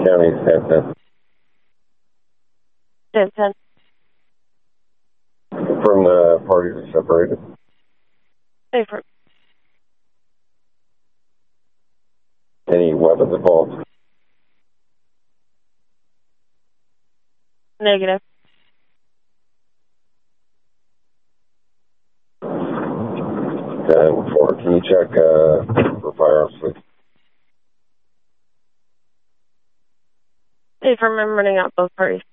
County, 10-10. 10-10. From the parties are separated. Affirm. Any weapons involved? Negative. 10-4. Can you check for firearms, please? Affirm, I'm running out both parties.